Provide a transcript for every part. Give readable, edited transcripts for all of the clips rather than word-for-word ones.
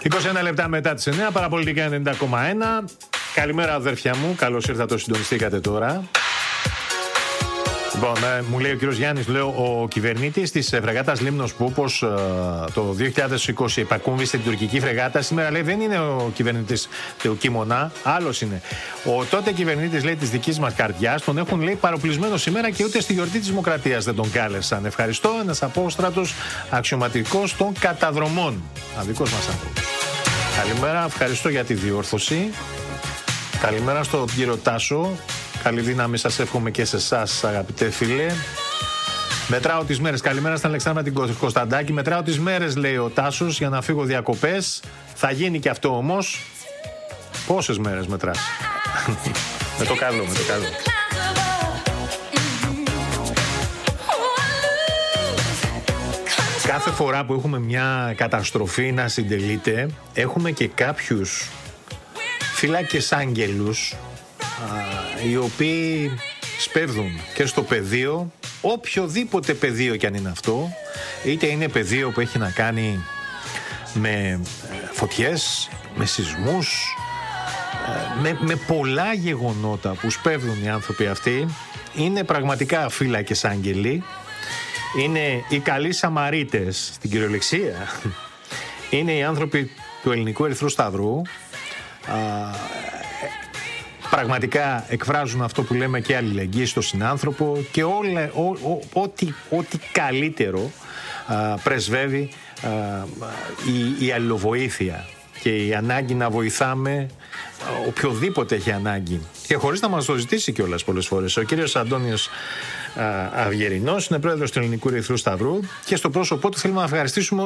21 λεπτά μετά τις 9, Παραπολιτικά 90,1. Καλημέρα αδέρφια μου, καλώς ήρθατε, συντονιστήκατε τώρα. Λοιπόν, μου λέει ο κύριος Γιάννης, λέω, ο κυβερνήτης της φρεγάτας Λίμνος που όπως το 2020 επακούμβησε την τουρκική φρεγάτα, σήμερα λέει δεν είναι ο κυβερνήτης του Κίμωνα, άλλος είναι. Ο τότε κυβερνήτης, λέει, της δικής μας καρδιάς, τον έχουν, λέει, παροπλισμένο σήμερα και ούτε στη γιορτή της Δημοκρατίας δεν τον κάλεσαν. Ευχαριστώ, ένας απόστρατος αξιωματικός των καταδρομών. Αδικός μας άνθρωπος. Καλημέρα, ευχαριστώ για τη διόρθωση. Καλημέρα στον κύριο Τάσο. Καλή δύναμη σας εύχομαι και σε εσάς, αγαπητέ φίλε. Μετράω τις μέρες. Καλημέρα στην Αλεξάνδρα την Κωνσταντάκη. Μετράω τις μέρες, λέει ο Τάσος, για να φύγω διακοπές. Θα γίνει και αυτό όμως. Πόσες μέρες μετράς? Με το καλό, με το καλό. Κάθε φορά που έχουμε μια καταστροφή να συντελείται, έχουμε και κάποιους φύλακες άγγελους, οι οποίοι σπέβδουν και στο πεδίο, οποιοδήποτε πεδίο κι αν είναι αυτό, είτε είναι πεδίο που έχει να κάνει με φωτιές, με σεισμούς, με πολλά γεγονότα που σπέβδουν οι άνθρωποι αυτοί. Είναι πραγματικά φύλακες άγγελοι. Είναι οι καλοί Σαμαρίτες στην κυριολεξία. Είναι οι άνθρωποι του Ελληνικού Ερυθρού Σταυρού. Πραγματικά εκφράζουν αυτό που λέμε και αλληλεγγύη στον συνάνθρωπο και ό,τι καλύτερο πρεσβεύει η αλληλοβοήθεια και η ανάγκη να βοηθάμε οποιοδήποτε έχει ανάγκη και χωρίς να μας το ζητήσει κιόλας πολλές φορές. Ο κύριος Αντώνιος Αυγερινός είναι πρόεδρος του Ελληνικού Ερυθρού Σταυρού και στο πρόσωπό του θέλουμε να ευχαριστήσουμε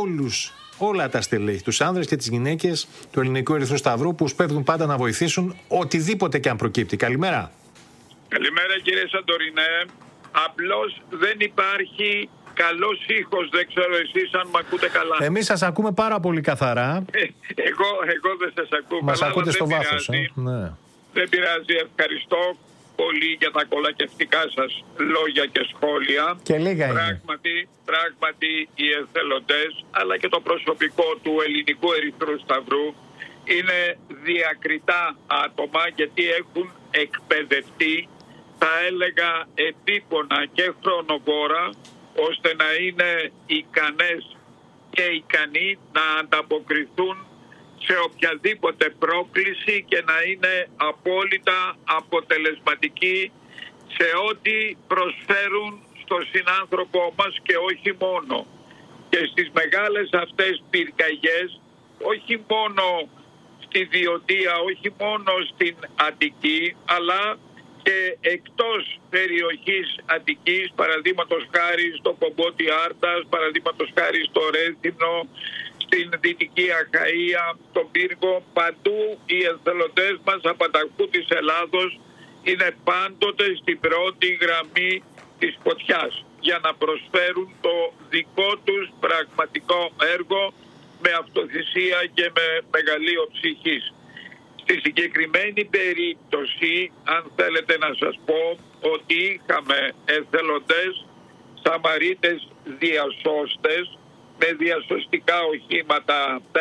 όλα τα στελέχη, τους άνδρες και τις γυναίκες του Ελληνικού Ερυθρού Σταυρού που σπέβδουν πάντα να βοηθήσουν οτιδήποτε και αν προκύπτει. Καλημέρα. Καλημέρα κύριε Σαντορινέ. Απλώς δεν υπάρχει καλός ήχος, δεν ξέρω εσείς αν μ' ακούτε καλά. Εμείς σας ακούμε πάρα πολύ καθαρά. Εγώ δεν σας ακούω. Μας ακούτε στο βάθος. Ναι. Δεν πειράζει, ευχαριστώ πολύ για τα κολακευτικά σας λόγια και σχόλια. Και λίγα είναι. Πράγματι οι εθελοντές αλλά και το προσωπικό του Ελληνικού Ερυθρού Σταυρού είναι διακριτά άτομα γιατί έχουν εκπαιδευτεί, θα έλεγα επίπονα και χρονοβόρα, ώστε να είναι ικανές και ικανοί να ανταποκριθούν σε οποιαδήποτε πρόκληση και να είναι απόλυτα αποτελεσματικοί σε ό,τι προσφέρουν στο συνάνθρωπό μας και όχι μόνο. Και στις μεγάλες αυτές πυρκαγιές, όχι μόνο στη Διωτία, όχι μόνο στην Αττική, αλλά και εκτός περιοχής Αττικής, παραδείγματος χάρη στο Κομπότι Άρτας, παραδείγματος χάρη στο Ρέθινο, στην Δυτική Αχαΐα, στον Πύργο, παντού οι εθελοντές μας απανταχού της Ελλάδος είναι πάντοτε στην πρώτη γραμμή της φωτιάς για να προσφέρουν το δικό τους πραγματικό έργο με αυτοθυσία και με μεγαλείο ψυχής. Στη συγκεκριμένη περίπτωση, αν θέλετε να σας πω, ότι είχαμε εθελοντές, Σαμαρίτες διασώστες, με διασωστικά οχήματα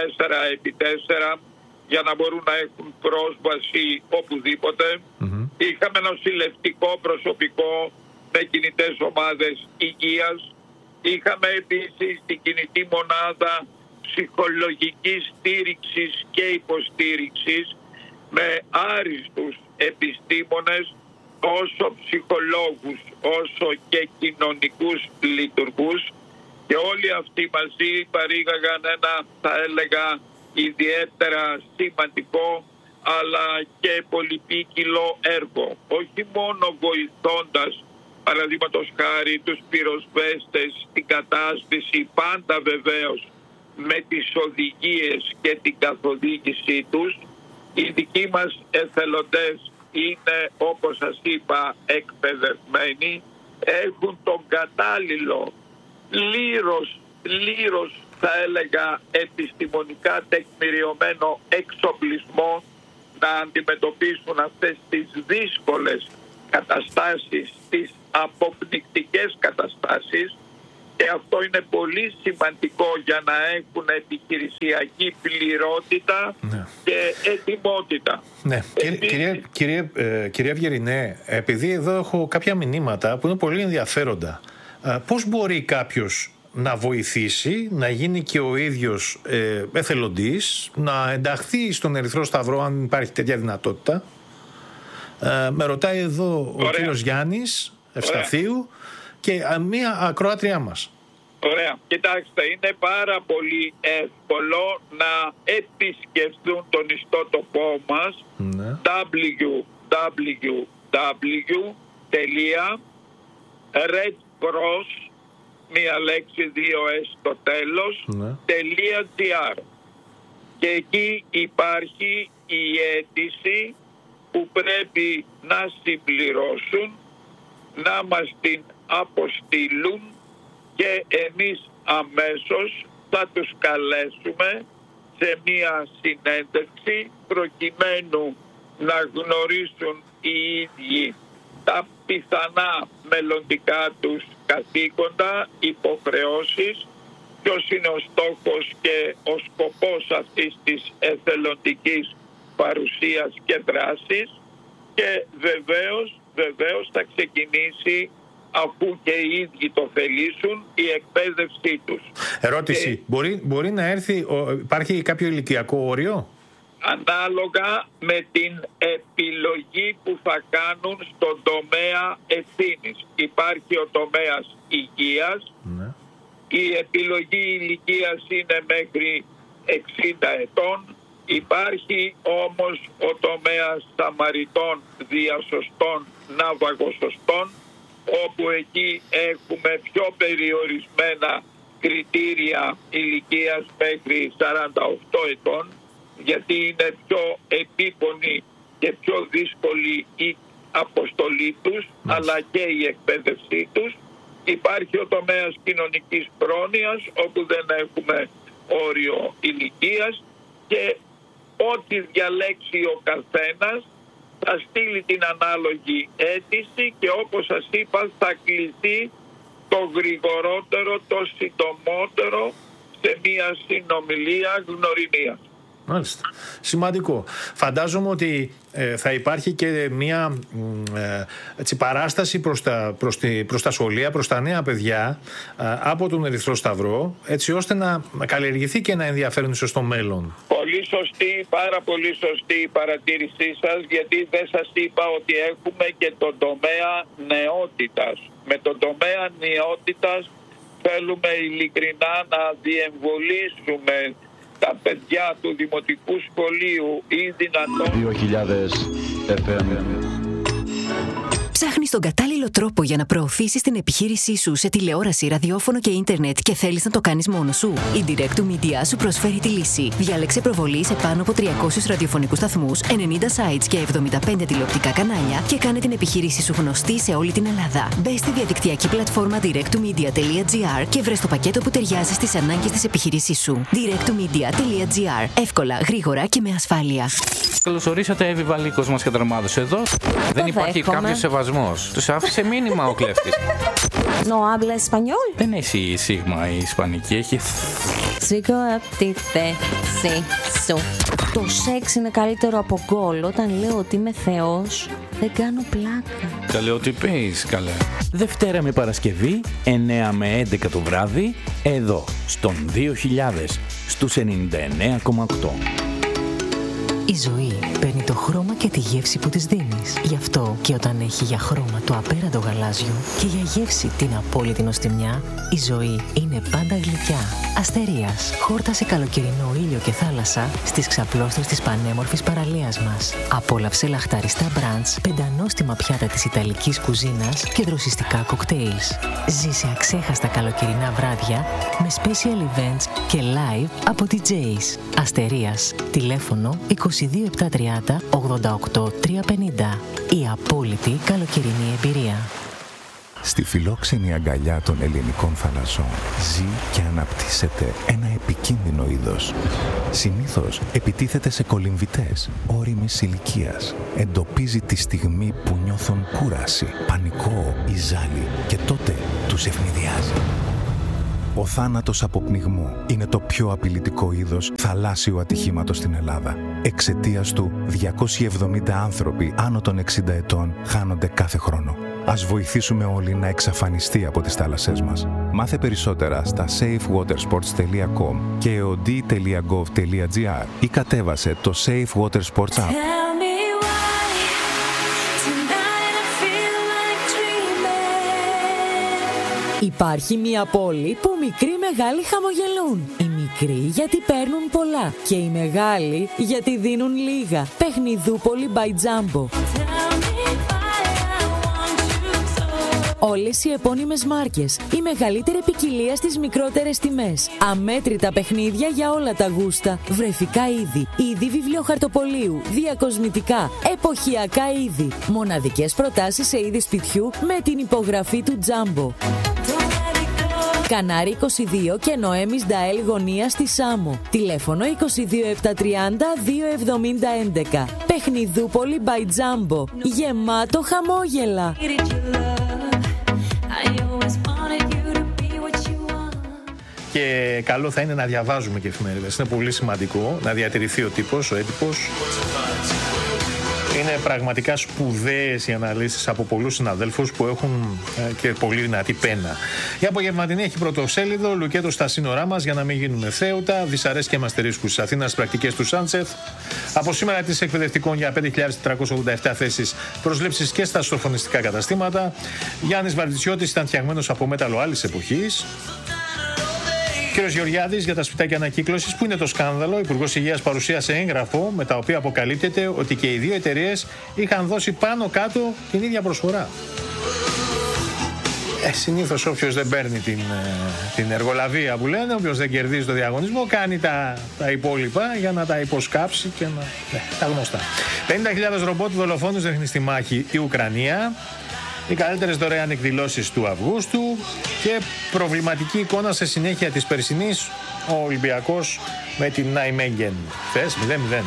4x4 για να μπορούν να έχουν πρόσβαση οπουδήποτε. Είχαμε νοσηλευτικό προσωπικό με κινητές ομάδες υγείας. Είχαμε επίσης την κινητή μονάδα ψυχολογικής στήριξης και υποστήριξης με άριστους επιστήμονες, όσο ψυχολόγους όσο και κοινωνικούς λειτουργούς, και όλοι αυτοί μαζί παρήγαγαν ένα, θα έλεγα, ιδιαίτερα σημαντικό αλλά και πολυπίκυλο έργο. Όχι μόνο βοηθώντας, παραδείγματος χάρη, τους πυροσβέστες στην κατάσβεση, πάντα βεβαίως με τις οδηγίες και την καθοδήγησή τους. Οι δικοί μας εθελοντές είναι, όπως σας είπα, εκπαιδευμένοι, έχουν τον κατάλληλο λύρος θα έλεγα επιστημονικά τεκμηριωμένο εξοπλισμό να αντιμετωπίσουν αυτές τις δύσκολες καταστάσεις, τις αποπνικτικές καταστάσεις και αυτό είναι πολύ σημαντικό για να έχουν επιχειρησιακή πληρότητα και ετοιμότητα. Ναι. Κυρία Βιερινέ, επειδή εδώ έχω κάποια μηνύματα που είναι πολύ ενδιαφέροντα, πώς μπορεί κάποιος να βοηθήσει, να γίνει και ο ίδιος εθελοντής, να ενταχθεί στον Ερυθρό Σταυρό αν υπάρχει τέτοια δυνατότητα? Με ρωτάει εδώ ο κύριος Γιάννης Ευσταθίου και μία ακροάτριά μας. Ωραία. Κοιτάξτε, είναι πάρα πολύ εύκολο να επισκεφθούν τον ιστότοπό μας www.redcross, μία λέξη 2S στο τέλος, .gr, και εκεί υπάρχει η αίτηση που πρέπει να συμπληρώσουν, να μας την αποστείλουν και εμείς αμέσως θα τους καλέσουμε σε μία συνέντευξη προκειμένου να γνωρίσουν οι ίδιοι τα πιθανά μελλοντικά τους καθήκοντα, υποχρεώσεις, ποιος είναι ο στόχος και ο σκοπός αυτής της εθελοντικής παρουσίας και δράσης, και βεβαίως θα ξεκινήσει, αφού και οι ίδιοι το θελήσουν, η εκπαίδευσή τους. Ερώτηση, μπορεί να έρθει, υπάρχει κάποιο ηλικιακό όριο? Ανάλογα με την επιλογή που θα κάνουν στον τομέα ευθύνης. Υπάρχει ο τομέας υγείας, η επιλογή ηλικίας είναι μέχρι 60 ετών. Υπάρχει όμως ο τομέας σαμαριτών, διασωστών, ναυαγοσωστών, όπου εκεί έχουμε πιο περιορισμένα κριτήρια ηλικίας μέχρι 48 ετών, γιατί είναι πιο επίπονη και πιο δύσκολη η αποστολή τους, αλλά και η εκπαίδευσή τους. Υπάρχει ο τομέας κοινωνικής πρόνοιας, όπου δεν έχουμε όριο ηλικίας, και ό,τι διαλέξει ο καθένας θα στείλει την ανάλογη αίτηση και, όπως σας είπα, θα κληθεί το γρηγορότερο, το συντομότερο σε μια συνομιλία γνωριμίας. Μάλιστα. Σημαντικό. Φαντάζομαι ότι θα υπάρχει και μια παράσταση προς τα σχολεία, προς τα νέα παιδιά από τον Ερυθρό Σταυρό, έτσι ώστε να καλλιεργηθεί και ένα ενδιαφέρον στο μέλλον. Πολύ σωστή, πάρα πολύ σωστή η παρατήρησή σας, γιατί δεν σας είπα ότι έχουμε και τον τομέα νεότητας. Με τον τομέα νεότητας θέλουμε ειλικρινά να διεμβολήσουμε τα παιδιά του Δημοτικού Σχολείου ή δυνατόν 2000 FM. Ψάχνεις τον κατάλληλο τρόπο για να προωθήσεις την επιχείρησή σου σε τηλεόραση, ραδιόφωνο και ίντερνετ και θέλεις να το κάνεις μόνος σου? Η Direct to Media σου προσφέρει τη λύση. Διάλεξε προβολή σε πάνω από 300 ραδιοφωνικούς σταθμούς, 90 sites και 75 τηλεοπτικά κανάλια και κάνε την επιχείρησή σου γνωστή σε όλη την Ελλάδα. Μπες στη διαδικτυακή πλατφόρμα directtomedia.gr και βρες το πακέτο που ταιριάζει στις ανάγκες της επιχείρησής σου. directtomedia.gr. Εύκολα, γρήγορα και με ασφάλεια. Καλωσορίσατε, Εύη Βαλίκος μας καταρμάδος εδώ. Δεν υπάρχει κάποιος σεβασμός. Τους άφησε μήνυμα ο κλέφτης. No habla español. Δεν έχει σίγμα η ισπανική, έχει Σήκω απ' τη θέση σου. Το σεξ είναι καλύτερο από γκολ. Όταν λέω ότι είμαι θεός, δεν κάνω πλάκα. Καλέ ό,τι πεις, καλέ. Δευτέρα με Παρασκευή, 9 με 11 το βράδυ, εδώ, στον 2000, στους 99,8. Η ζωή παίρνει το χρώμα και τη γεύση που της δίνεις. Γι' αυτό και όταν έχει για χρώμα το απέραντο γαλάζιο και για γεύση την απόλυτη νοστιμιά, η ζωή είναι πάντα γλυκιά. Αστερίας. Χόρτασε καλοκαιρινό ήλιο και θάλασσα στις ξαπλώστρες της πανέμορφης παραλίας μας. Απόλαυσε λαχταριστά μπραντς, πεντανόστιμα πιάτα της ιταλικής κουζίνας και δροσιστικά κοκτέιλς. Ζήσε αξέχαστα καλοκαιρινά βράδια με special events και live από DJs. Αστερίας. Τηλέφωνο 22730 88 350. Η απόλυτη καλοκαιρινή εμπειρία. Στη φιλόξενη αγκαλιά των ελληνικών θαλασσών ζει και αναπτύσσεται ένα επικίνδυνο είδος. Συνήθως επιτίθεται σε κολυμβητές όριμης ηλικίας. Εντοπίζει τη στιγμή που νιώθουν κούραση, πανικό ή ζάλι και τότε τους ευνηδιάζει. Ο θάνατος από πνιγμό είναι το πιο απειλητικό είδος θαλάσσιου ατυχήματος στην Ελλάδα. Εξαιτίας του, 270 άνθρωποι άνω των 60 ετών χάνονται κάθε χρόνο. Ας βοηθήσουμε όλοι να εξαφανιστεί από τις θάλασσές μας. Μάθε περισσότερα στα safewatersports.com και eod.gov.gr ή κατέβασε το Safe Water Sports App. Υπάρχει μια πόλη που μικροί μεγάλοι χαμογελούν. Οι μικροί γιατί παίρνουν πολλά και οι μεγάλοι γιατί δίνουν λίγα. Παιχνιδούπολη by Jumbo. Όλες οι επώνυμες μάρκες, η μεγαλύτερη ποικιλία στις μικρότερες τιμές. Αμέτρητα παιχνίδια για όλα τα γούστα. Βρεφικά είδη, είδη βιβλιοχαρτοπολίου, διακοσμητικά, εποχιακά είδη. Μοναδικές προτάσεις σε είδη σπιτιού με την υπογραφή του Jumbo. Κανάρι 22 και Νοέμις Νταέλ γωνία στη Σάμο. Τηλέφωνο 22 730 270 11. Παιχνιδούπολη by Jumbo. Γεμάτο χαμόγελα. Και καλό θα είναι να διαβάζουμε και εφημερίδες. Είναι πολύ σημαντικό να διατηρηθεί ο τύπος, ο έντυπος. Είναι πραγματικά σπουδαίες οι αναλύσεις από πολλούς συναδέλφους που έχουν και πολύ δυνατή πένα. Η απογευματινή έχει πρωτοσέλιδο, λουκέτο στα σύνορά μας για να μην γίνουμε θέουτα, δυσαρέσκεια μας αστερίσκους της Αθήνας, πρακτικές του Σάντσεφ. Από σήμερα της εκπαιδευτικών για 5.487 θέσεις, προσλήψεις και στα σοφρονιστικά καταστήματα. Γιάννης Βαρδιτσιώτης ήταν φτιαγμένος από μέταλλο άλλης εποχής. Κύριος Γεωργιάδης για τα σπιτάκια ανακύκλωσης, που είναι το σκάνδαλο. Ο Υπουργός Υγείας παρουσίασε έγγραφο με τα οποία αποκαλύπτεται ότι και οι δύο εταιρείες είχαν δώσει πάνω κάτω την ίδια προσφορά. Συνήθως όποιος δεν παίρνει την εργολαβία που λένε, όποιος δεν κερδίζει το διαγωνισμό, κάνει τα υπόλοιπα για να τα υποσκάψει και να... τα γνωστά. 50.000 ρομπότ δολοφόνους ρίχνει στη μάχη η Ουκρανία. Οι καλύτερες δωρεάν εκδηλώσεις του Αυγούστου και προβληματική εικόνα σε συνέχεια της περσινής, ο Ολυμπιακός με την Νάιμεγγεν. Θες 0-0.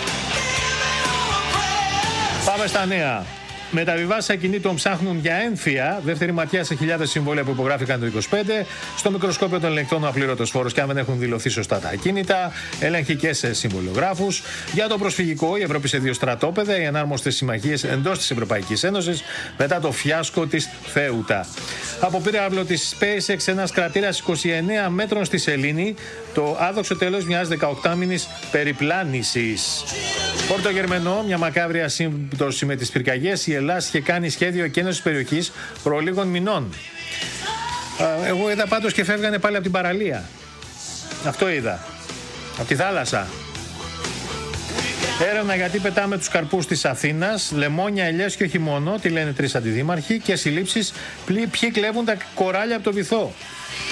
Πάμε στα νέα. Μεταβιβάσεις ακινήτων ψάχνουν για έμφυα. Δεύτερη ματιά σε χιλιάδες συμβόλαια που υπογράφηκαν το 25. Στο μικροσκόπιο των ελεγκτών ο απλήρωτος φόρος και αν δεν έχουν δηλωθεί σωστά τα ακίνητα. Έλεγχοι και σε συμβολιογράφους. Για το προσφυγικό, η Ευρώπη σε 2 στρατόπεδα. Οι ανάρμοστες συμμαχίες εντός της Ευρωπαϊκής Ένωσης μετά το φιάσκο της Θέουτα. Από πύραυλο της SpaceX, ένας κρατήρας 29 μέτρων στη σελήνη. Το άδοξο τέλος μιας 18μηνης περιπλάνησης. Πορτογερμενό, μια μακάβρια σύμπτωση με τις πυρκαγιές. Η Ελλάδα είχε κάνει σχέδιο εκένωσης περιοχής προ λίγων μηνών. Εγώ είδα πάντως και φεύγανε πάλι από την παραλία. Αυτό είδα. Από τη θάλασσα. Έρευνα γιατί πετάμε τους καρπούς της Αθήνας. Λεμόνια, ελιές και όχι μόνο. Τι λένε 3 αντιδήμαρχοι. Και συλλήψεις ποιοι κλέβουν τα κοράλια από το βυθό.